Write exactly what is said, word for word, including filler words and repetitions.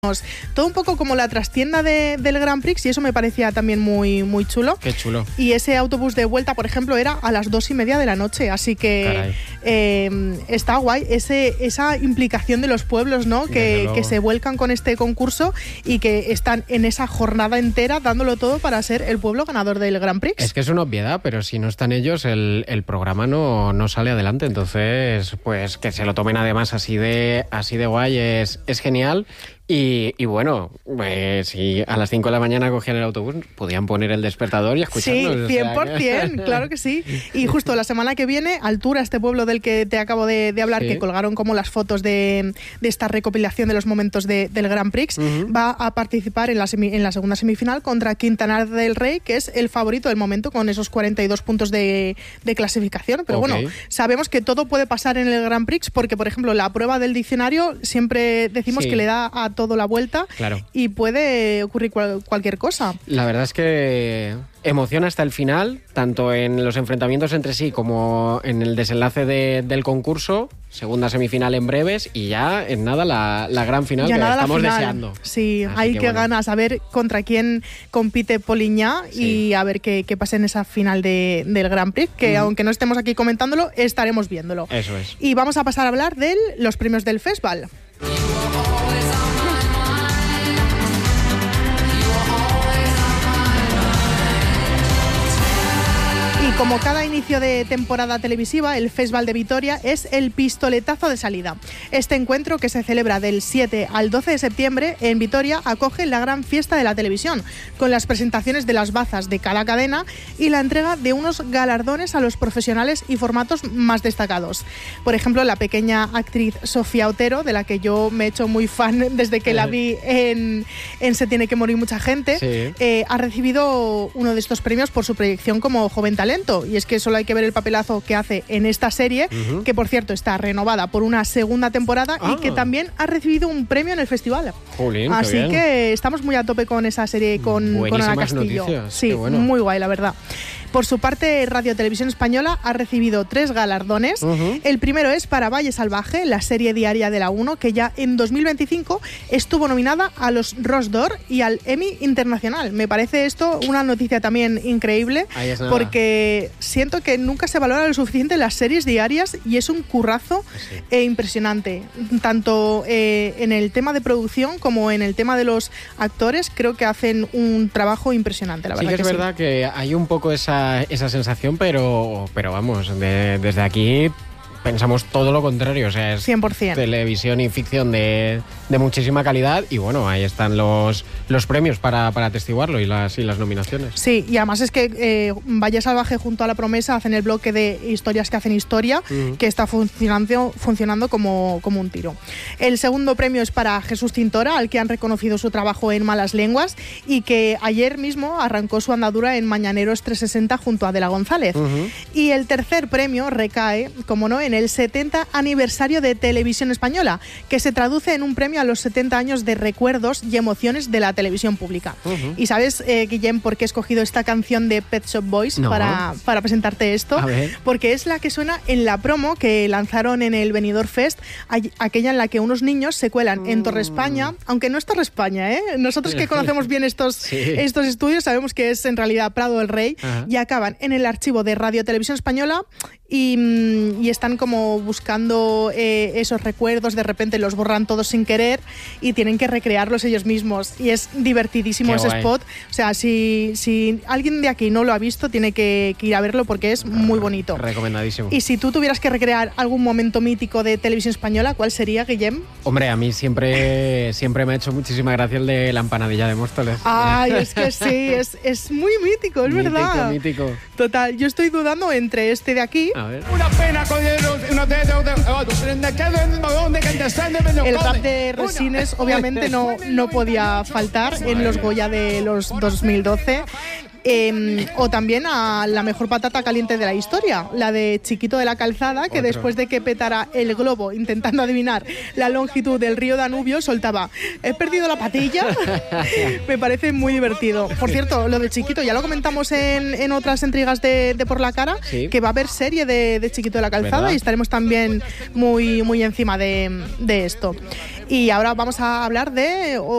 Todo un poco como la trastienda de, del Grand Prix, y eso me parecía también muy, muy chulo. Qué chulo. Y ese autobús de vuelta, por ejemplo, era a las dos y media de la noche, así que eh, está guay ese, esa implicación de los pueblos, ¿no? Que, que se vuelcan con este concurso y que están en esa jornada entera dándolo todo para ser el pueblo ganador del Grand Prix. Es que es una obviedad, pero si no están ellos, el, el programa no, no sale adelante. Entonces, pues que se lo tomen además así de, así de guay es, es genial. Y, y bueno, eh, si a las cinco de la mañana cogían el autobús, podían poner el despertador y escucharnos. Sí, cien por ciento, o sea, claro que sí. Y justo la semana que viene, Altura, este pueblo del que te acabo de, de hablar, sí, que colgaron como las fotos de, de esta recopilación de los momentos de, del Grand Prix, uh-huh, va a participar en la, semi, en la segunda semifinal contra Quintanar del Rey, que es el favorito del momento con esos cuarenta y dos puntos de, de clasificación. Pero okay, bueno, sabemos que todo puede pasar en el Grand Prix porque, por ejemplo, la prueba del diccionario siempre decimos sí, que le da a todo la vuelta, claro, y puede ocurrir cual, cualquier cosa. La verdad es que emociona hasta el final, tanto en los enfrentamientos entre sí como en el desenlace de, del concurso. Segunda semifinal en breves y ya en nada la, la gran final ya que nada estamos deseando. Sí, así hay que, que bueno, ganas, a ver contra quién compite Poliñá, sí, y a ver qué, qué pasa en esa final de, del Grand Prix, que uh-huh, aunque no estemos aquí comentándolo, estaremos viéndolo. Eso es. Y vamos a pasar a hablar de los premios del festival. Como cada inicio de temporada televisiva, el Festival de Vitoria es el pistoletazo de salida. Este encuentro, que se celebra del siete al doce de septiembre en Vitoria, acoge la gran fiesta de la televisión, con las presentaciones de las bazas de cada cadena y la entrega de unos galardones a los profesionales y formatos más destacados. Por ejemplo, la pequeña actriz Sofía Otero, de la que yo me he hecho muy fan desde que la vi en, en Se tiene que morir mucha gente, sí, eh, ha recibido uno de estos premios por su proyección como joven talento. Y es que solo hay que ver el papelazo que hace en esta serie, uh-huh, que por cierto está renovada por una segunda temporada, ah, y que también ha recibido un premio en el festival. Jolín, así que estamos muy a tope con esa serie con, con Ana Castillo. Noticias, sí, bueno, muy guay, la verdad. Por su parte, Radio Televisión Española ha recibido tres galardones. Uh-huh. El primero es para Valle Salvaje, la serie diaria de la uno, que ya en dos mil veinticinco estuvo nominada a los Ros d'Or y al Emmy Internacional. Me parece esto una noticia también increíble, porque siento que nunca se valora lo suficiente las series diarias y es un currazo, sí, eh, impresionante. Tanto eh, en el tema de producción como en el tema de los actores, creo que hacen un trabajo impresionante, la verdad. Sí que es que verdad sí, que hay un poco esa esa sensación, pero pero vamos, de, desde aquí pensamos todo lo contrario, o sea, es cien por ciento televisión y ficción de, de muchísima calidad y bueno, ahí están los, los premios para, para atestiguarlo y las, y las nominaciones. Sí, y además es que eh, Valle Salvaje junto a La Promesa hacen el bloque de historias que hacen historia, uh-huh, que está funcionando, funcionando como, como un tiro. El segundo premio es para Jesús Cintora, al que han reconocido su trabajo en Malas Lenguas y que ayer mismo arrancó su andadura en Mañaneros trescientos sesenta junto a Adela González. Uh-huh. Y el tercer premio recae, como no, en el setenta aniversario de Televisión Española, que se traduce en un premio a los setenta años de recuerdos y emociones de la televisión pública. Uh-huh. ¿Y sabes, eh, Guillem, por qué he escogido esta canción de Pet Shop Boys no. para, para presentarte esto? Porque es la que suena en la promo que lanzaron en el Benidorm Fest, aquella en la que unos niños se cuelan mm. en Torre España, aunque no es Torre España, ¿eh? Nosotros que conocemos bien estos, sí, estos estudios sabemos que es en realidad Prado del Rey. Uh-huh. Y acaban en el archivo de Radio Televisión Española y, y están como buscando eh, esos recuerdos, de repente los borran todos sin querer y tienen que recrearlos ellos mismos y es divertidísimo. Qué ese guay. Spot, o sea, si, si alguien de aquí no lo ha visto tiene que, que ir a verlo porque es muy bonito. Recomendadísimo. Y si tú tuvieras que recrear algún momento mítico de Televisión Española, ¿cuál sería, Guillem? Hombre, a mí siempre, siempre me ha hecho muchísima gracia el de la empanadilla de Móstoles. Ay, es que sí, es, es muy mítico, es mítico, verdad. Mítico. Total, yo estoy dudando entre este de aquí. A ver. Una pena con el, el rap de Resines obviamente no, no podía faltar en los Goya de los dos mil doce. Eh, o también a la mejor patata caliente de la historia, la de Chiquito de la Calzada, que Otro. después de que petara el globo intentando adivinar la longitud del río Danubio, soltaba «He perdido la patilla». Me parece muy divertido. Por cierto, lo de Chiquito ya lo comentamos en, en otras intrigas de, de Por la Cara, sí, que va a haber serie de, de Chiquito de la Calzada, ¿verdad? Y estaremos también muy, muy encima de, de esto. Y ahora vamos a hablar de